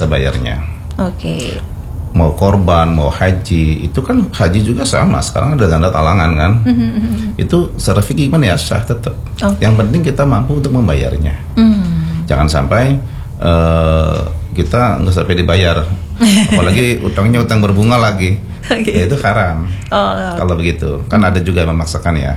bayarnya. Oke. Mau korban, mau haji, itu kan haji juga sama. Sekarang ada tanda talangan kan. Itu secara fikih gimana ya, sah tetap. Yang penting kita mampu untuk membayarnya. Jangan sampai kita nggak sampai dibayar. Apalagi utangnya utang berbunga lagi. Ya itu haram. Kalau begitu. Kan ada juga yang memaksakan ya.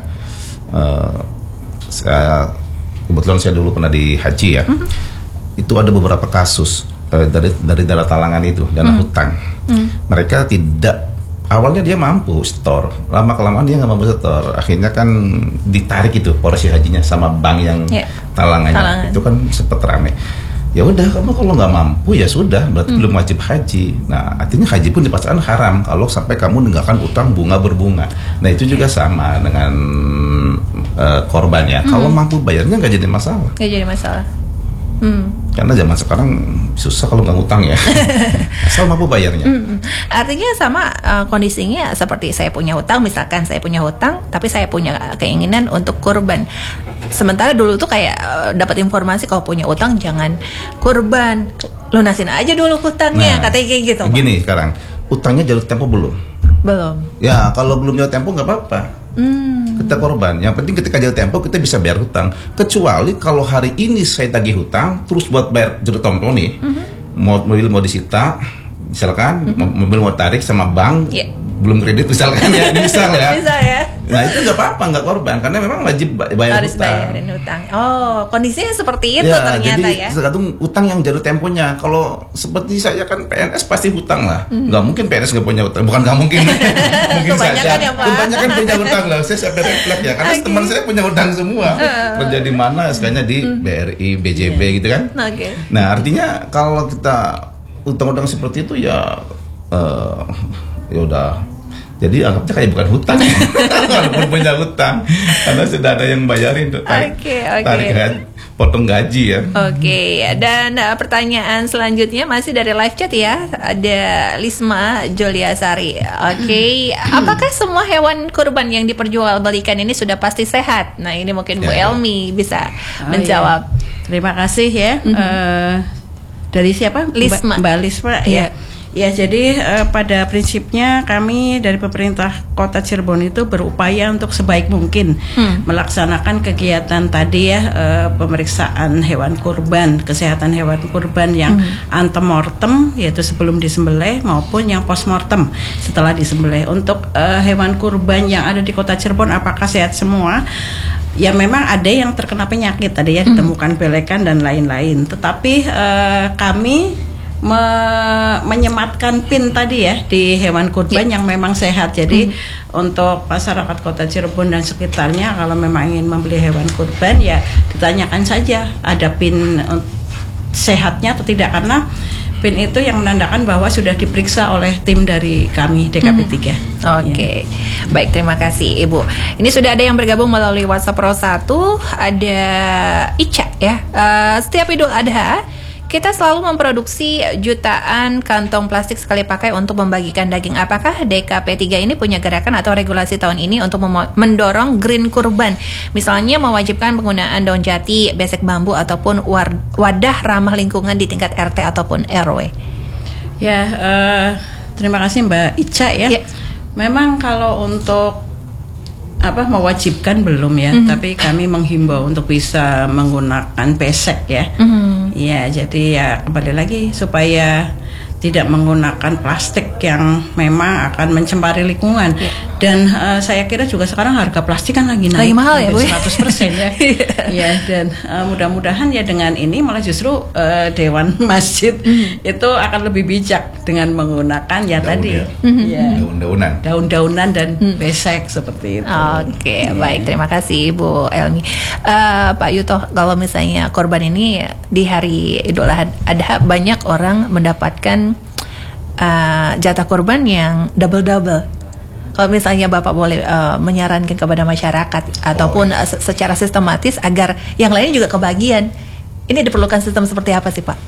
Kebetulan saya dulu pernah di haji ya. Itu ada beberapa kasus dari dana talangan itu, dana hutang. Mereka tidak, awalnya dia mampu store, lama kelamaan dia nggak mampu store. Akhirnya kan ditarik itu porsi hajinya sama bank yang talangannya. Itu kan sempat rame. Ya udah, kamu kalau nggak mampu ya sudah, berarti belum wajib haji. Nah, artinya haji pun dipastikan haram kalau sampai kamu meninggalkan utang bunga berbunga. Nah, itu juga sama dengan korban ya. Kalau mampu bayarnya nggak jadi masalah. Nggak jadi masalah. Karena zaman sekarang susah kalau nggak ngutang ya. Asal mampu bayarnya. Artinya sama kondisinya seperti saya punya hutang, misalkan saya punya hutang, tapi saya punya keinginan untuk kurban. Sementara dulu tuh kayak dapat informasi kalau punya utang jangan kurban, lunasin aja dulu hutangnya, katanya kayak gitu. Gini sekarang, utangnya jatuh tempo belum? Belum. Ya kalau belum jatuh tempo nggak apa-apa. Kita korban. Yang penting ketika jatuh tempo kita bisa bayar hutang. Kecuali kalau hari ini saya tagih hutang, terus buat bayar jatuh tempo nih, mobil mau disita, misalkan mobil mau tarik sama bank, belum kredit misalkan ya, misal ya. Bisa ya. Nah itu nggak apa-apa, nggak korban, karena memang wajib bayar harus hutang. Bayarin hutang. Oh, kondisinya seperti itu ternyata jadi, ya. Tergantung utang yang jatuh temponya. Kalau seperti saya kan PNS pasti hutang lah. Nggak mungkin PNS nggak punya hutang. Bukan nggak mungkin. Mungkin saja. Kebanyakan punya hutang lah. Saya sampai refleks ya. Karena teman saya punya hutang semua. Kerja di mana? Sekarang di BRI, BJB gitu kan. Nah artinya kalau kita utang-utang seperti itu ya udah. Jadi anggapnya kayak bukan hutang, walaupun punya hutang, karena sudah ada yang bayarin tuh tarik potong gaji ya. Dan pertanyaan selanjutnya masih dari live chat ya, ada Lisma Joliasari. Apakah semua hewan kurban yang diperjualbelikan ini sudah pasti sehat? Nah ini mungkin Bu Elmi bisa menjawab. Terima kasih ya. Dari siapa? Lisma. Mbak Lisma ya. Ya, jadi pada prinsipnya kami dari pemerintah Kota Cirebon itu berupaya untuk sebaik mungkin melaksanakan kegiatan tadi ya, pemeriksaan hewan kurban, kesehatan hewan kurban yang antemortem yaitu sebelum disembelih maupun yang postmortem setelah disembelih. Untuk hewan kurban yang ada di Kota Cirebon apakah sehat semua? Ya memang ada yang terkena penyakit tadi ya, ditemukan belekan dan lain-lain. Tetapi kami menyematkan pin tadi ya di hewan kurban yang memang sehat. Jadi untuk masyarakat Kota Cirebon dan sekitarnya kalau memang ingin membeli hewan kurban ya ditanyakan saja ada pin sehatnya atau tidak, karena pin itu yang menandakan bahwa sudah diperiksa oleh tim dari kami DKP 3. Baik, terima kasih Ibu. Ini sudah ada yang bergabung melalui WhatsApp Pro 1, ada Ica ya. Setiap Idul Adha kita selalu memproduksi jutaan kantong plastik sekali pakai untuk membagikan daging. Apakah DKP 3 ini punya gerakan atau regulasi tahun ini untuk mendorong green kurban? Misalnya mewajibkan penggunaan daun jati, besek bambu, ataupun wadah ramah lingkungan di tingkat RT ataupun RW. Ya, terima kasih Mbak Ica ya. Memang kalau untuk mewajibkan belum ya, tapi kami menghimbau untuk bisa menggunakan besek ya. Ya, jadi ya kembali lagi supaya tidak menggunakan plastik yang memang akan mencemari lingkungan. Dan saya kira juga sekarang harga plastik kan lagi naik, lagi mahal ya Bu, 100% ya. Ya, dan mudah-mudahan ya dengan ini malah justru Dewan Masjid itu akan lebih bijak dengan menggunakan ya tadi daun-daunan dan besek seperti itu. Baik, terima kasih Bu Elmi. Pak Yuto, kalau misalnya korban ini di hari Idul Adha banyak orang mendapatkan jatah korban yang double. Kalau misalnya Bapak boleh menyarankan kepada masyarakat ataupun secara sistematis agar yang lainnya juga kebagian, ini diperlukan sistem seperti apa sih Pak?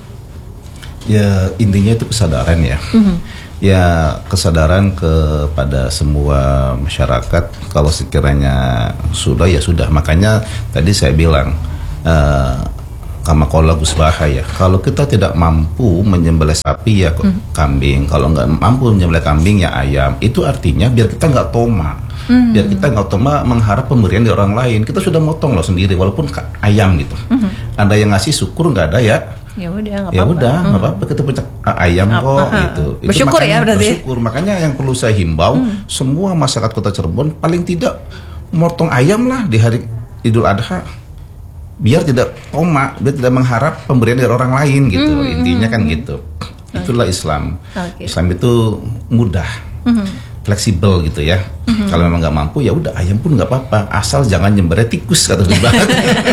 Ya intinya itu kesadaran ya. Ya kesadaran kepada semua masyarakat. Kalau sekiranya sudah ya sudah. Makanya tadi saya bilang kama qala Gus Baha ya, kalau kita tidak mampu menyembelih sapi ya kambing, kalau nggak mampu menyembelih kambing ya ayam. Itu artinya biar kita nggak toma, biar kita nggak toma mengharap pemberian dari orang lain. Kita sudah motong loh sendiri, walaupun ayam gitu. Ada yang ngasih syukur, nggak ada ya. Ya udah, nggak apa-apa. Kita punya ayam kok gitu. Itu bersyukur ya berarti. Bersyukur. Makanya yang perlu saya himbau, semua masyarakat Kota Cirebon paling tidak motong ayam lah di hari Idul Adha. Biar tidak toma, biar tidak mengharap pemberian dari orang lain gitu. Intinya kan gitu. Itulah Islam. Islam itu mudah, fleksibel gitu ya. Kalau memang nggak mampu ya udah ayam pun nggak apa-apa, asal jangan nyembelih tikus kata Baha.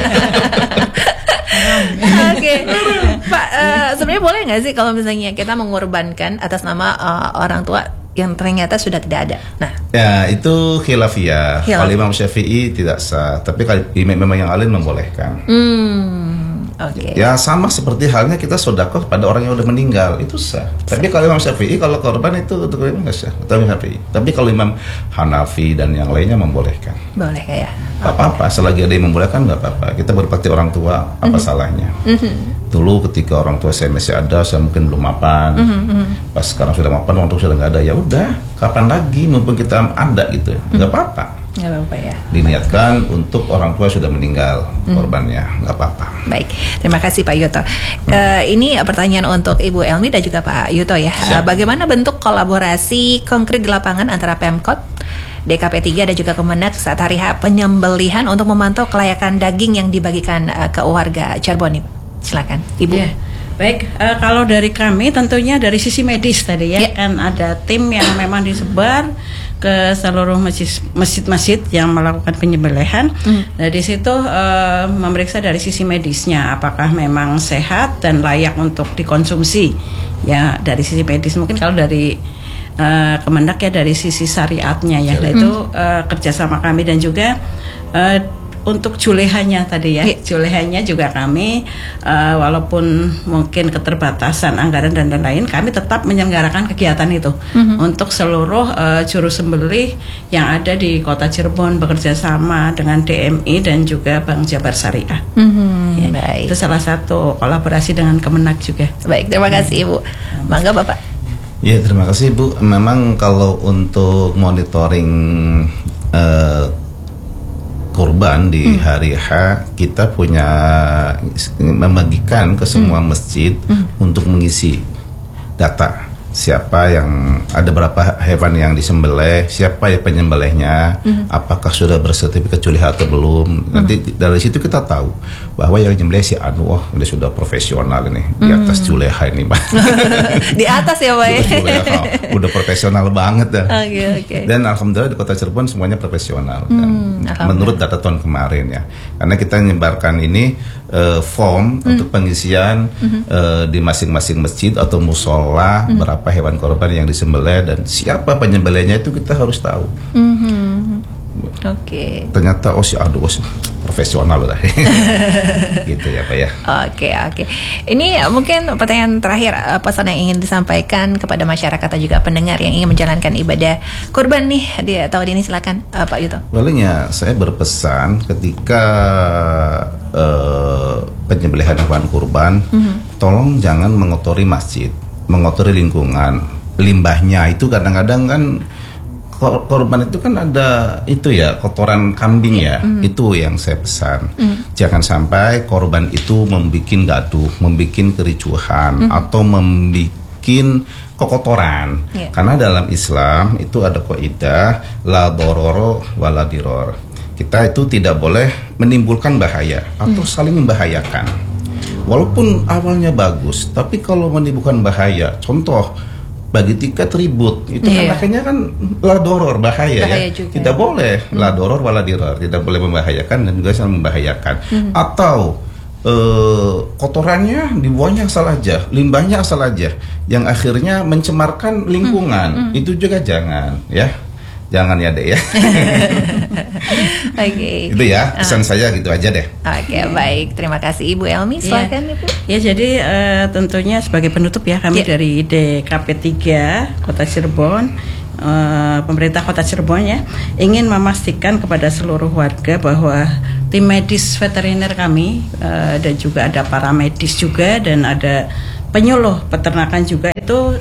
Oke, Pak, sebenarnya boleh nggak sih kalau misalnya kita mengorbankan atas nama orang tua yang ternyata sudah tidak ada? Nah, ya itu khilafiyah. Kalau Imam Syafi'i tidak sah, tapi kalau memang yang lain membolehkan. Oke. Ya sama seperti halnya kita sedekah pada orang yang udah meninggal, itu sah. Tapi kalau Imam Syafi'i kalau korban itu untuk nggak sah. Tapi kalau Imam Hanafi dan yang lainnya membolehkan. Boleh kayak. Apa-apa, selagi ada yang membolehkan nggak apa-apa. Kita berbakti orang tua, apa salahnya? Dulu ketika orang tua saya masih ada, saya mungkin belum mapan. Pas sekarang sudah mapan, orang tua sudah nggak ada. Ya udah, kapan lagi? Mumpung kita ada gitu, nggak apa-apa. Nggak apa-apa ya. Diniatkan untuk orang tua sudah meninggal korbannya, nggak apa-apa. Baik, terima kasih Pak Yuto. Ini pertanyaan untuk Ibu Elmi dan juga Pak Yuto ya. Bagaimana bentuk kolaborasi konkret di lapangan antara Pemkot, DKP 3 dan juga Kemenak saat hari penyembelihan untuk memantau kelayakan daging yang dibagikan ke warga Cirebon ini? Silakan, Ibu. Ya. Baik, kalau dari kami tentunya dari sisi medis tadi ya, kan ada tim yang memang disebar ke seluruh masjid-masjid yang melakukan penyembelihan. Dari situ memeriksa dari sisi medisnya apakah memang sehat dan layak untuk dikonsumsi. Ya, dari sisi medis. Mungkin kalau dari Kemendak ya dari sisi syariatnya ya, itu kerjasama kami dan juga untuk julehannya tadi ya, julehannya juga kami walaupun mungkin keterbatasan anggaran dan lain-lain, kami tetap menyelenggarakan kegiatan itu untuk seluruh juru sembelih yang ada di Kota Cirebon bekerja sama dengan DMI dan juga Bank Jabar Syariah. Ya, baik. Itu salah satu kolaborasi dengan Kemenak juga. Baik, terima kasih Ibu. Mangga Bapak. Ya, terima kasih Bu. Memang kalau untuk monitoring kurban di hari H, kita punya membagikan ke semua masjid untuk mengisi data siapa yang ada, berapa hewan yang disembelih, siapa ya penyembelihnya, apakah sudah bersertifikat juleha atau belum. Nanti dari situ kita tahu bahwa yang menyembelih si Anu, ini sudah profesional ini, di atas juleha ini Pak. Di atas ya Pak ya? Udah profesional banget dah. Okay. Dan alhamdulillah di Kota Cirebon semuanya profesional kan? Menurut data tahun kemarin ya, karena kita menyebarkan ini form untuk pengisian di masing-masing masjid atau musola, berapa hewan korban yang disembelih dan siapa penyembelihnya itu kita harus tahu. Oke. Ternyata si Adu profesional lah. Gitu ya Pak ya. Oke. Ini mungkin pertanyaan terakhir, pesan yang ingin disampaikan kepada masyarakat dan juga pendengar yang ingin menjalankan ibadah kurban nih di tahun ini, silakan Pak Yuto. Walinya saya berpesan ketika penyembelihan hewan kurban, tolong jangan mengotori masjid, mengotori lingkungan. Limbahnya itu kadang-kadang kan korban itu kan ada itu ya, kotoran kambing ya, itu yang saya pesan. Jangan sampai korban itu membuat gaduh, membuat kericuhan atau membuat kekotoran. Karena dalam Islam itu ada kaidah la dororo wala diror. Kita itu tidak boleh menimbulkan bahaya atau saling membahayakan. Walaupun awalnya bagus, tapi kalau menimbulkan bahaya, contoh bagi tiket ribut itu kan akhirnya kan la doror, bahaya ya juga. Tidak boleh la doror wala diror, tidak boleh membahayakan dan juga saling membahayakan. Atau kotorannya dibuangnya asal aja, limbahnya asal aja, yang akhirnya mencemarkan lingkungan, itu juga jangan ya. Jangan ya Dek ya. Oke. Itu ya pesan saya, gitu aja deh. Oke, baik. Terima kasih Ibu Elmi. Silakan Ibu. Ya, jadi tentunya sebagai penutup ya, kami dari DKP 3 Kota Cirebon, pemerintah Kota Cirebon ya, ingin memastikan kepada seluruh warga bahwa tim medis veteriner kami dan juga ada paramedis juga dan ada penyuluh peternakan juga itu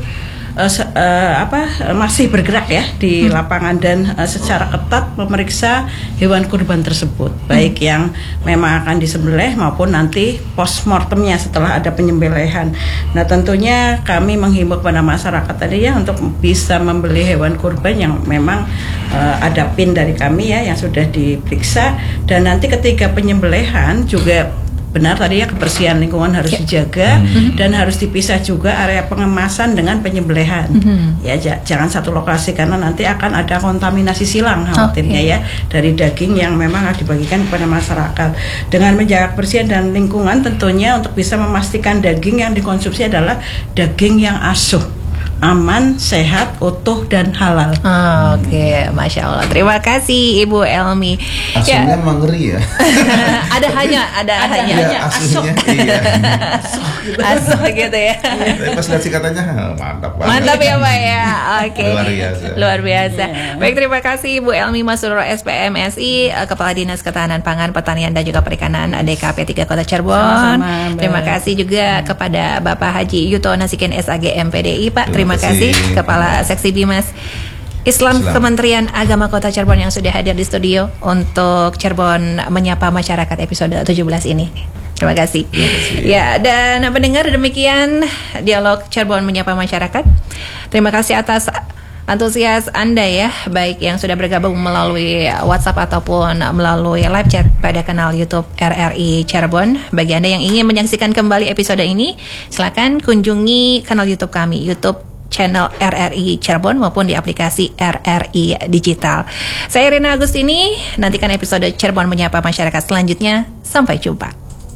masih bergerak ya di lapangan dan secara ketat memeriksa hewan kurban tersebut, baik yang memang akan disembelih maupun nanti postmortemnya setelah ada penyembelihan. Nah, tentunya kami menghimbau kepada masyarakat tadi ya untuk bisa membeli hewan kurban yang memang ada PIN dari kami ya yang sudah diperiksa, dan nanti ketika penyembelihan juga benar tadi ya, kebersihan lingkungan harus dijaga dan harus dipisah juga area pengemasan dengan penyembelihan. Ya jangan satu lokasi karena nanti akan ada kontaminasi silang khawatirnya ya dari daging yang memang harus dibagikan kepada masyarakat. Dengan menjaga kebersihan dan lingkungan tentunya untuk bisa memastikan daging yang dikonsumsi adalah daging yang asuh, aman, sehat, utuh, dan halal. Oke, Masya Allah. Terima kasih Ibu Elmi. Asuhnya memang ngeri ya. ada hanya. Ya, asuhnya. Iya. Asuh gitu ya. Tapi pas lihat singkatannya mantap banget. Mantap ya Pak ya. Oke. Luar biasa. Baik, terima kasih Ibu Elmi Masruro SPMSI, Kepala Dinas Ketahanan Pangan, Pertanian dan juga Perikanan DKP 3 Kota Cirebon. Sama-sama, terima kasih juga kepada Bapak Haji Yuto Nasikin SAG MPDI Pak. Terima kasih Kepala Seksi Bimas Islam Kementerian Agama Kota Cirebon yang sudah hadir di studio untuk Cirebon Menyapa Masyarakat episode 17 ini. Terima kasih. Ya, dan pendengar, demikian dialog Cirebon Menyapa Masyarakat. Terima kasih atas antusias Anda ya, baik yang sudah bergabung melalui WhatsApp ataupun melalui live chat pada kanal YouTube RRI Cirebon. Bagi Anda yang ingin menyaksikan kembali episode ini, silakan kunjungi kanal YouTube kami, YouTube channel RRI Cirebon maupun di aplikasi RRI Digital. Saya Rina Agustini, nantikan episode Cirebon Menyapa Masyarakat selanjutnya. Sampai jumpa.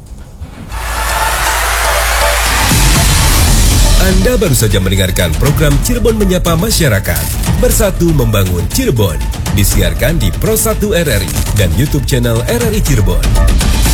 Anda baru saja mendengarkan program Cirebon Menyapa Masyarakat. Bersatu membangun Cirebon. Disiarkan di Pro 1 RRI dan YouTube channel RRI Cirebon.